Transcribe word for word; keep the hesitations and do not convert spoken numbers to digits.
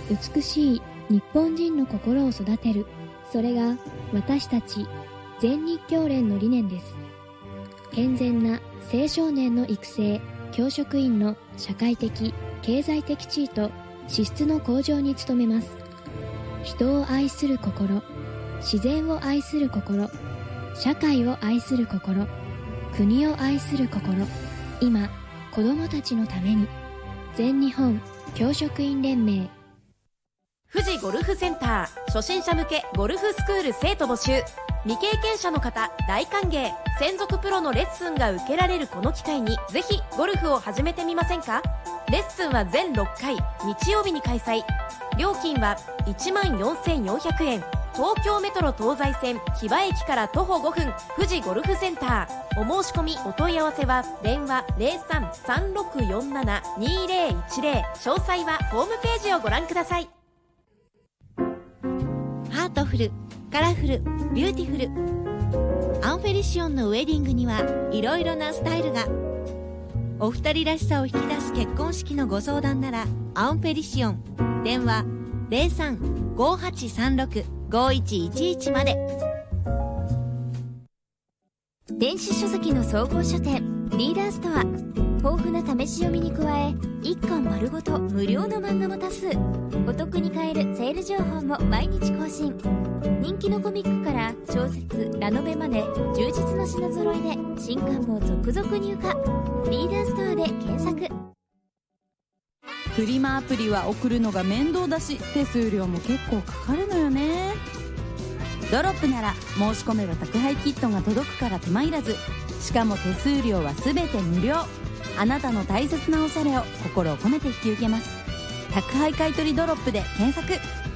美しい日本人の心を育てる。それが私たち全日教連の理念です。健全な青少年の育成、教職員の社会的、経済的地位と資質の向上に努めます。人を愛する心、自然を愛する心、社会を愛する心、国を愛する心、今、子供たちのために。全日本教職員連盟。 富士ゴルフセンター初心者向けゴルフスクール生徒募集。未経験者の方大歓迎。専属プロのレッスンが受けられるこの機会にぜひゴルフを始めてみませんか。レッスンは全ろっかい日曜日に開催。料金はいちまんよんせんよんひゃくえん。東京メトロ東西線木場駅から徒歩ごふん。富士ゴルフセンター。お申し込みお問い合わせは電話 ゼロさん さんろくよんなな にゼロいちゼロ。詳細はホームページをご覧ください。 ハートフル、カラフル、ビューティフル。アンフェリシオンのウェディングにはいろいろなスタイルが。お二人らしさを引き出す結婚式のご相談ならアンフェリシオン。電話 ゼロさん ごはちさんろく ごいちいちいち まで。 電子書籍の総合書店リーダーストア。豊富な試し読みに加えいっかん丸ごと無料の漫画も多数。お得に買えるセール情報も毎日更新。人気のコミックから小説ラノベまで充実の品揃えで新刊も続々入荷。リーダーストアで検索。 フリマアプリは送るのが面倒だし手数料も結構かかるのよね。ドロップなら申し込めば宅配キットが届くから手間いらず。しかも手数料はすべて無料。あなたの大切なおしゃれを心を込めて引き受けます。宅配買取ドロップで検索。